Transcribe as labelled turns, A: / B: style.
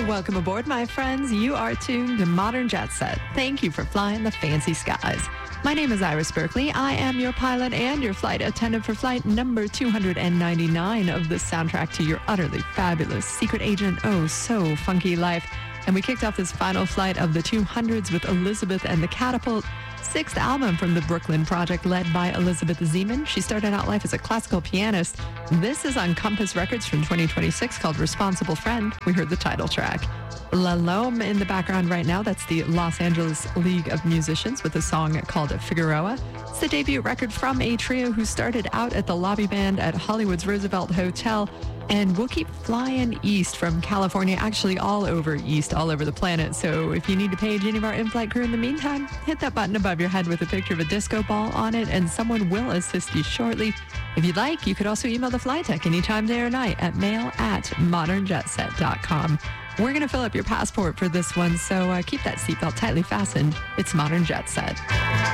A: Welcome aboard, my friends. You are tuned to Modern Jet Set. Thank you for flying the fancy skies. My name is Iris Berkeley. I am your pilot and your flight attendant for flight number 299 of the soundtrack to your utterly fabulous secret agent, oh so funky life. And we kicked off this final flight of the 200s with Elizabeth and the Catapult, sixth album from the Brooklyn Project led by Elizabeth Zeman. She started out life as a classical pianist. This is on Compass Records from 2026 called Responsible Friend. We heard the title track. La Lome in the background right now. That's the Los Angeles League of Musicians with a song called Figueroa. It's the debut record from a trio who started out at the lobby band at Hollywood's Roosevelt Hotel. And we'll keep flying east from California, actually all over east, all over the planet. So if you need to page any of our in-flight crew in the meantime, hit that button above your head with a picture of a disco ball on it, and someone will assist you shortly. If you'd like, you could also email the flight tech anytime, day or night at mail@modernjetset.com. We're going to fill up your passport for this one, so keep that seatbelt tightly fastened. It's Modern Jet Set.